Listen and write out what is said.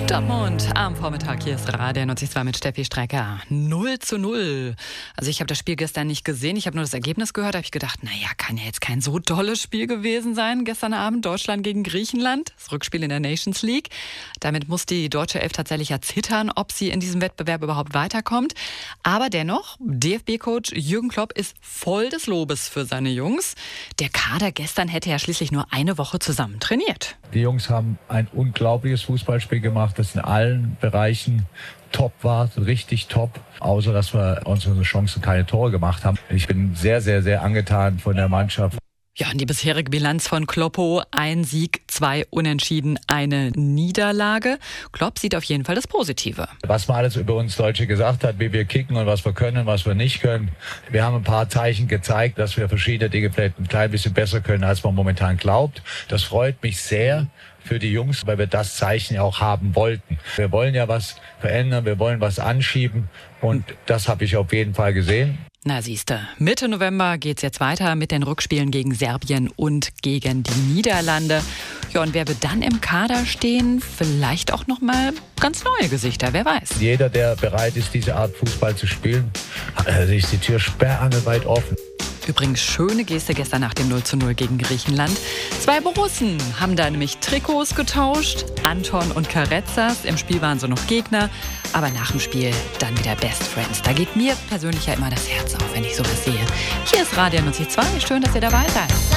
Dortmund am Vormittag, hier ist Radio 92 mit Steffi Strecker. 0:0. Also ich habe das Spiel gestern nicht gesehen, ich habe nur das Ergebnis gehört, da habe ich gedacht, naja, kann ja jetzt kein so tolles Spiel gewesen sein gestern Abend, Deutschland gegen Griechenland, das Rückspiel in der Nations League. Damit muss die deutsche Elf tatsächlich erzittern, ob sie in diesem Wettbewerb überhaupt weiterkommt. Aber dennoch, DFB-Coach Jürgen Klopp ist voll des Lobes für seine Jungs. Der Kader gestern hätte ja schließlich nur eine Woche zusammen trainiert. Die Jungs haben ein unglaubliches Fußballspiel gemacht, das in allen Bereichen top war, richtig top. Außer, dass wir unsere Chancen keine Tore gemacht haben. Ich bin sehr, sehr, sehr angetan von der Mannschaft. Ja, und die bisherige Bilanz von Kloppo, 1 Sieg, 2 Unentschieden, 1 Niederlage. Klopp sieht auf jeden Fall das Positive. Was man alles über uns Deutsche gesagt hat, wie wir kicken und was wir können, was wir nicht können. Wir haben ein paar Zeichen gezeigt, dass wir verschiedene Dinge vielleicht ein klein bisschen besser können, als man momentan glaubt. Das freut mich sehr für die Jungs, weil wir das Zeichen auch haben wollten. Wir wollen ja was verändern, wir wollen was anschieben und das habe ich auf jeden Fall gesehen. Na siehste, Mitte November geht's jetzt weiter mit den Rückspielen gegen Serbien und gegen die Niederlande. Ja, und wer wird dann im Kader stehen? Vielleicht auch noch mal ganz neue Gesichter, wer weiß. Jeder, der bereit ist, diese Art Fußball zu spielen, ist die Tür sperrangelweit offen. Übrigens schöne Geste gestern nach dem 0:0 gegen Griechenland. 2 Borussen haben da nämlich Trikots getauscht. Anton und Karezas. Im Spiel waren sie noch Gegner, aber nach dem Spiel dann wieder Best Friends. Da geht mir persönlich ja immer das Herz auf, wenn ich sowas sehe. Hier ist Radio 92. Schön, dass ihr dabei seid.